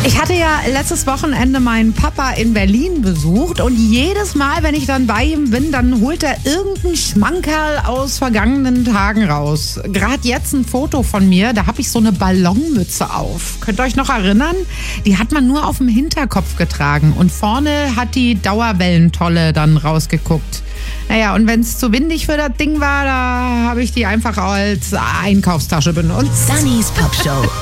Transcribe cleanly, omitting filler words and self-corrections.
Ich hatte ja letztes Wochenende meinen Papa in Berlin besucht und jedes Mal, wenn ich dann bei ihm bin, dann holt er irgendeinen Schmankerl aus vergangenen Tagen raus. Gerade jetzt ein Foto von mir, da habe ich so eine Ballonmütze auf. Könnt ihr euch noch erinnern? Die hat man nur auf dem Hinterkopf getragen und vorne hat die Dauerwellentolle dann rausgeguckt. Naja, und wenn es zu windig für das Ding war, da habe ich die einfach als Einkaufstasche benutzt. Sannys Pop Show.